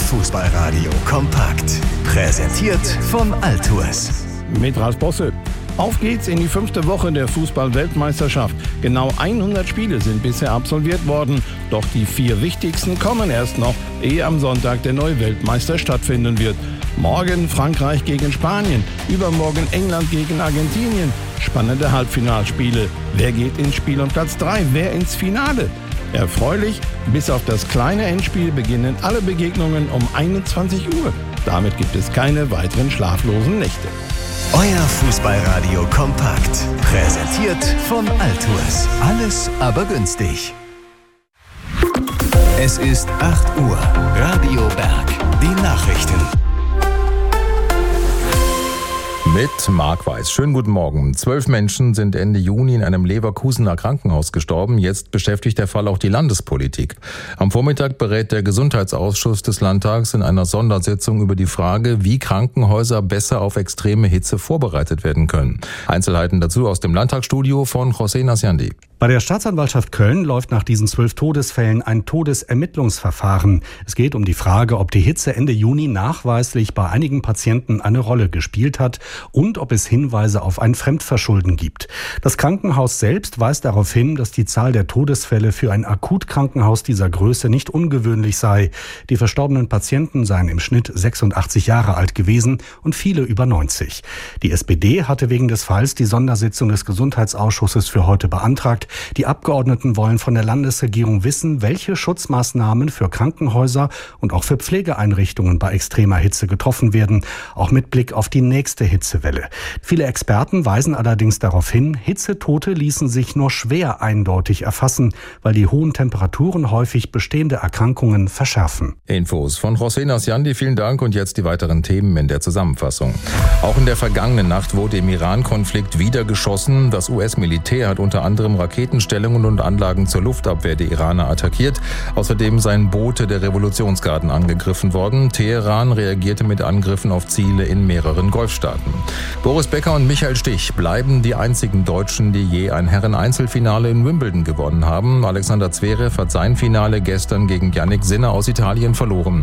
Fußballradio kompakt. Präsentiert von Altours. Mit Ralf Bosse. Auf geht's in die 5. Woche der Fußball-Weltmeisterschaft. Genau 100 Spiele sind bisher absolviert worden. Doch die 4 wichtigsten kommen erst noch, ehe am Sonntag der neue Weltmeister stattfinden wird. Morgen Frankreich gegen Spanien, übermorgen England gegen Argentinien. Spannende Halbfinalspiele. Wer geht ins Spiel um Platz 3? Wer ins Finale? Erfreulich, bis auf das kleine Endspiel beginnen alle Begegnungen um 21 Uhr. Damit gibt es keine weiteren schlaflosen Nächte. Euer Fußballradio kompakt. Präsentiert von Altours. Alles aber günstig. Es ist 8 Uhr. Radio Berg. Die Nachrichten. Mit Marc Weiß. Schönen guten Morgen. 12 Menschen sind Ende Juni in einem Leverkusener Krankenhaus gestorben. Jetzt beschäftigt der Fall auch die Landespolitik. Am Vormittag berät der Gesundheitsausschuss des Landtags in einer Sondersitzung über die Frage, wie Krankenhäuser besser auf extreme Hitze vorbereitet werden können. Einzelheiten dazu aus dem Landtagsstudio von José Nasiandi. Bei der Staatsanwaltschaft Köln läuft nach diesen 12 Todesfällen ein Todesermittlungsverfahren. Es geht um die Frage, ob die Hitze Ende Juni nachweislich bei einigen Patienten eine Rolle gespielt hat und ob es Hinweise auf ein Fremdverschulden gibt. Das Krankenhaus selbst weist darauf hin, dass die Zahl der Todesfälle für ein Akutkrankenhaus dieser Größe nicht ungewöhnlich sei. Die verstorbenen Patienten seien im Schnitt 86 Jahre alt gewesen und viele über 90. Die SPD hatte wegen des Falls die Sondersitzung des Gesundheitsausschusses für heute beantragt. Die Abgeordneten wollen von der Landesregierung wissen, welche Schutzmaßnahmen für Krankenhäuser und auch für Pflegeeinrichtungen bei extremer Hitze getroffen werden, auch mit Blick auf die nächste Hitzewelle. Viele Experten weisen allerdings darauf hin, Hitzetote ließen sich nur schwer eindeutig erfassen, weil die hohen Temperaturen häufig bestehende Erkrankungen verschärfen. Infos von José Nasiandi, vielen Dank, und jetzt die weiteren Themen in der Zusammenfassung. Auch in der vergangenen Nacht wurde im Iran-Konflikt wieder geschossen. Das US-Militär hat unter anderem Raketenstellungen und Anlagen zur Luftabwehr der Iraner attackiert. Außerdem seien Boote der Revolutionsgarden angegriffen worden. Teheran reagierte mit Angriffen auf Ziele in mehreren Golfstaaten. Boris Becker und Michael Stich bleiben die einzigen Deutschen, die je ein Herren-Einzelfinale in Wimbledon gewonnen haben. Alexander Zverev hat sein Finale gestern gegen Jannik Sinner aus Italien verloren.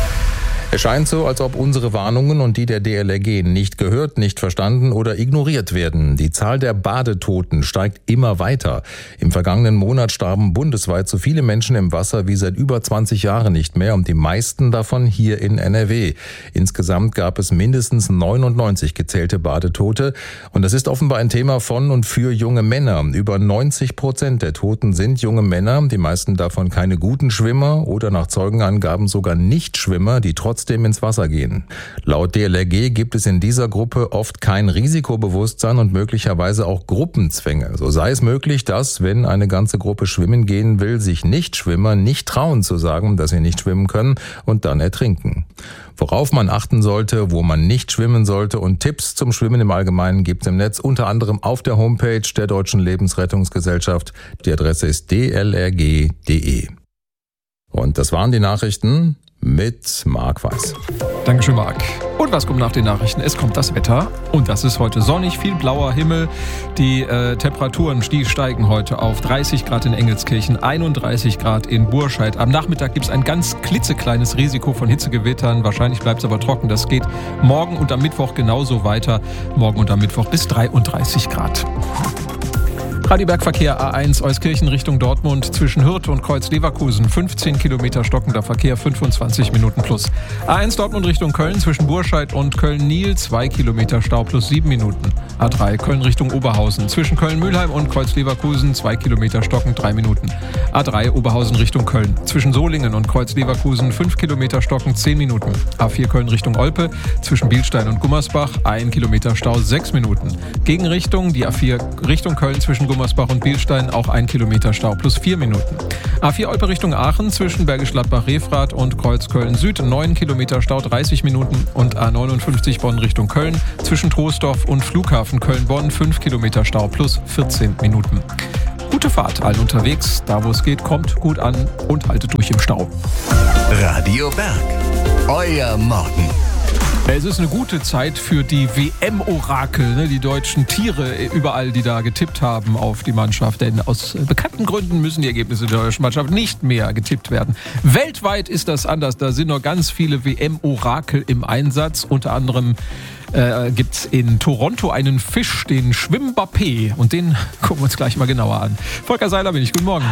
Es scheint so, als ob unsere Warnungen und die der DLRG nicht gehört, nicht verstanden oder ignoriert werden. Die Zahl der Badetoten steigt immer weiter. Im vergangenen Monat starben bundesweit so viele Menschen im Wasser wie seit über 20 Jahren nicht mehr, und die meisten davon hier in NRW. Insgesamt gab es mindestens 99 gezählte Badetote, und das ist offenbar ein Thema von und für junge Männer. Über 90% der Toten sind junge Männer, die meisten davon keine guten Schwimmer oder nach Zeugenangaben sogar Nichtschwimmer, die trotzdem ins Wasser gehen. Laut DLRG gibt es in dieser Gruppe oft kein Risikobewusstsein und möglicherweise auch Gruppenzwänge. So sei es möglich, dass, wenn eine ganze Gruppe schwimmen gehen will, sich Nichtschwimmer nicht trauen zu sagen, dass sie nicht schwimmen können und dann ertrinken. Worauf man achten sollte, wo man nicht schwimmen sollte und Tipps zum Schwimmen im Allgemeinen gibt es im Netz, unter anderem auf der Homepage der Deutschen Lebensrettungsgesellschaft. Die Adresse ist dlrg.de. Und das waren die Nachrichten mit Marc Weiß. Dankeschön, Marc. Und was kommt nach den Nachrichten? Es kommt das Wetter. Und das ist heute sonnig, viel blauer Himmel. Die Temperaturen steigen heute auf 30 Grad in Engelskirchen, 31 Grad in Burscheid. Am Nachmittag gibt es ein ganz klitzekleines Risiko von Hitzegewittern. Wahrscheinlich bleibt es aber trocken. Das geht morgen und am Mittwoch genauso weiter. Morgen und am Mittwoch bis 33 Grad. Radio Bergverkehr A1 Euskirchen Richtung Dortmund zwischen Hürth und Kreuz-Leverkusen 15 Kilometer stockender Verkehr, 25 Minuten plus. A1 Dortmund Richtung Köln zwischen Burscheid und Köln-Niel 2 Kilometer Stau plus 7 Minuten. A3 Köln Richtung Oberhausen zwischen Köln-Mühlheim und Kreuz-Leverkusen 2 Kilometer stockend 3 Minuten. A3 Oberhausen Richtung Köln zwischen Solingen und Kreuz-Leverkusen 5 Kilometer stockend 10 Minuten. A4 Köln Richtung Olpe zwischen Bielstein und Gummersbach 1 Kilometer Stau 6 Minuten. Gegenrichtung die A4 Richtung Köln zwischen Gummersbach und Bielstein auch 1 Kilometer Stau plus 4 Minuten. A4 Olpe Richtung Aachen zwischen Bergisch Gladbach-Refrath und Kreuz Köln-Süd 9 Kilometer Stau 30 Minuten und A59 Bonn Richtung Köln zwischen Troisdorf und Flughafen Köln-Bonn 5 Kilometer Stau plus 14 Minuten. Gute Fahrt allen unterwegs, da wo es geht, kommt gut an und haltet durch im Stau. Radio Berg, euer Morgen. Es ist eine gute Zeit für die WM-Orakel, ne? Die deutschen Tiere überall, die da getippt haben auf die Mannschaft. Denn aus bekannten Gründen müssen die Ergebnisse der deutschen Mannschaft nicht mehr getippt werden. Weltweit ist das anders. Da sind noch ganz viele WM-Orakel im Einsatz. Unter anderem gibt es in Toronto einen Fisch, den Schwimm-Mbappé. Und den gucken wir uns gleich mal genauer an. Volker Seiler bin ich. Guten Morgen.